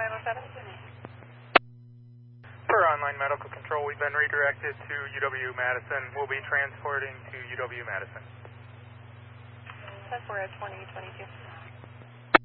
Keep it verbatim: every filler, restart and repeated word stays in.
five oh seven. For online medical control, we've been redirected to U W Madison. We'll be transporting to U W Madison. Says we're at twenty twenty-two.